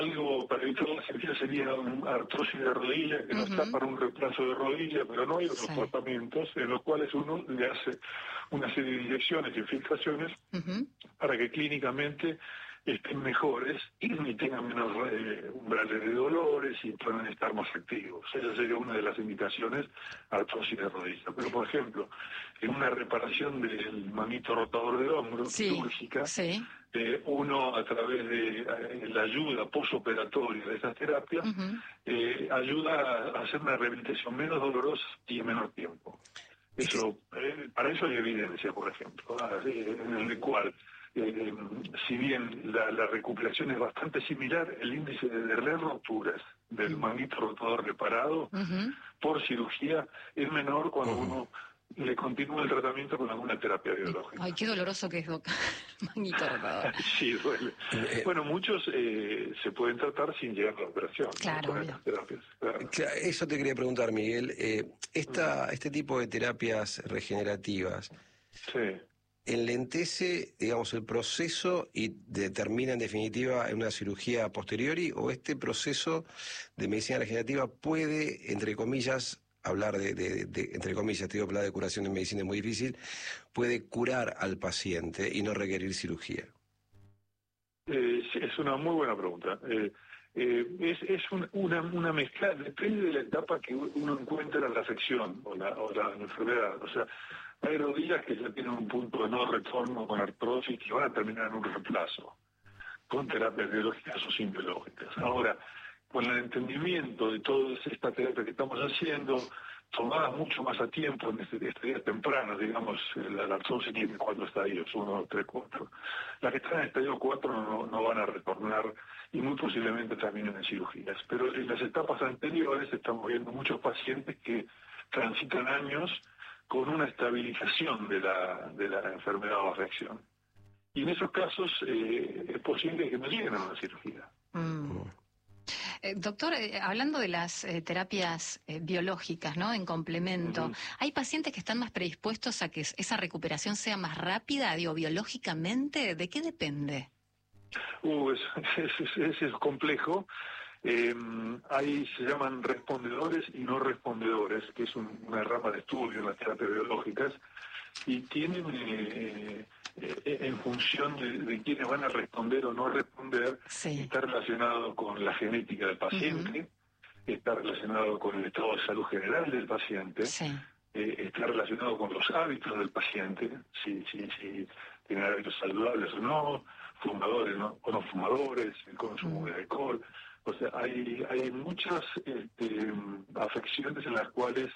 algo para evitar la cirugía sería una artrosis de rodilla, que no está para un reemplazo de rodilla, pero no hay otros tratamientos en los cuales uno le hace una serie de inyecciones y infiltraciones para que clínicamente estén mejores y tengan menos umbrales de dolores y puedan estar más activos. Esa sería una de las indicaciones, artrosis de rodilla. Pero, por ejemplo, en una reparación del manguito rotador del hombro, quirúrgica, uno a través de la ayuda postoperatoria de esas terapias ayuda a hacer una rehabilitación menos dolorosa y en menor tiempo. Eso, para eso hay evidencia, por ejemplo, en el cual si bien la recuperación es bastante similar, el índice de rupturas del manguito rotador reparado por cirugía es menor cuando uno le continúa el tratamiento con alguna terapia biológica. Ay, qué doloroso que es, Doc. Manguito rotador. Sí, duele. Bueno, muchos se pueden tratar sin llegar a la operación. Claro, ¿no? Estas terapias. Claro. Eso te quería preguntar, Miguel. Este tipo de terapias regenerativas, ¿enlentece, digamos, el proceso y determina en definitiva una cirugía a posteriori, o este proceso de medicina regenerativa puede, entre comillas, hablar entre comillas, te digo, hablar de curación en medicina es muy difícil, puede curar al paciente y no requerir cirugía? Sí, es una muy buena pregunta. Es una mezcla, depende de la etapa que uno encuentra la afección o la enfermedad. O sea, hay rodillas que ya tienen un punto de no retorno con artrosis que van a terminar en un reemplazo, con terapias biológicas o sin biológicas. Ahora, con el entendimiento de todas estas terapias que estamos haciendo, tomadas mucho más a tiempo en estadios tempranos, digamos, la artrosis tiene 4 estadios, 1, 2, 3, 4. Las que están en estadio 4 no van a retornar y muy posiblemente terminen en cirugías. Pero en las etapas anteriores estamos viendo muchos pacientes que transitan años con una estabilización de la enfermedad o afección. Y en esos casos es posible que no lleguen a una cirugía. Doctor, hablando de las terapias biológicas, ¿no? En complemento, ¿hay pacientes que están más predispuestos a que esa recuperación sea más rápida, digo, biológicamente? ¿De qué depende? Es complejo. Ahí se llaman respondedores y no respondedores, que es una rama de estudio en las terapias biológicas, y tienen en función de quiénes van a responder o no responder, está relacionado con la genética del paciente, está relacionado con el estado de salud general del paciente, está relacionado con los hábitos del paciente, si tiene hábitos saludables o no, fumadores o no fumadores, el consumo de alcohol. O sea, hay muchas afecciones en las cuales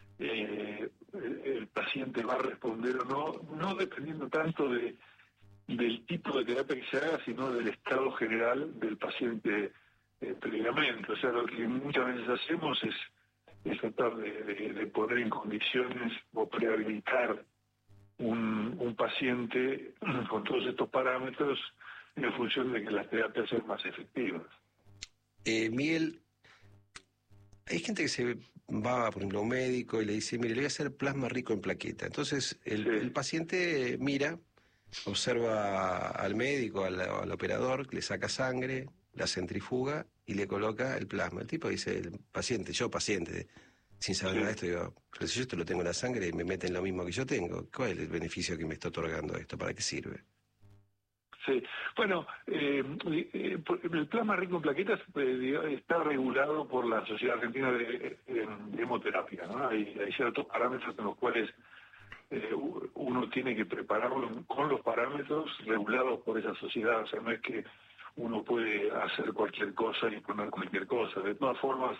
el paciente va a responder o no dependiendo tanto del tipo de terapia que se haga, sino del estado general del paciente previamente. O sea, lo que muchas veces hacemos es tratar de poner en condiciones o prehabilitar un paciente con todos estos parámetros en función de que las terapias sean más efectivas. Miguel, hay gente que se va, por ejemplo, a un médico y le dice, mire, le voy a hacer plasma rico en plaqueta. Entonces el paciente mira, observa al médico, al operador, le saca sangre, la centrifuga y le coloca el plasma. El tipo dice, el paciente, sin saber nada de esto, digo, pero si yo esto lo tengo en la sangre y me meten lo mismo que yo tengo, ¿cuál es el beneficio que me está otorgando esto? ¿Para qué sirve? Sí, bueno, el plasma rico en plaquetas está regulado por la Sociedad Argentina de Hemoterapia, ¿no? Hay ciertos parámetros en los cuales uno tiene que prepararlo con los parámetros regulados por esa sociedad. O sea, no es que uno puede hacer cualquier cosa y poner cualquier cosa. De todas formas,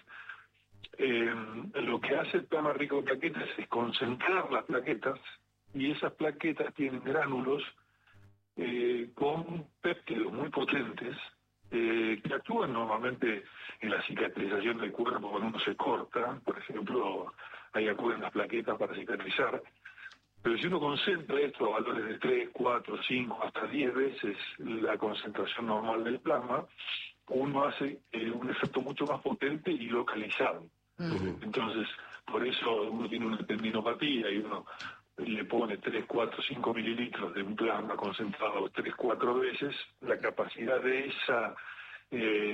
lo que hace el plasma rico en plaquetas es concentrar las plaquetas, y esas plaquetas tienen gránulos con péptidos muy potentes que actúan normalmente en la cicatrización del cuerpo cuando uno se corta. Por ejemplo, ahí acuden las plaquetas para cicatrizar. Pero si uno concentra esto a valores de 3, 4, 5, hasta 10 veces la concentración normal del plasma, uno hace un efecto mucho más potente y localizado. Entonces, por eso uno tiene una tendinopatía y uno le pone 3, 4, 5 mililitros de un plasma concentrado 3, 4 veces, la capacidad de esa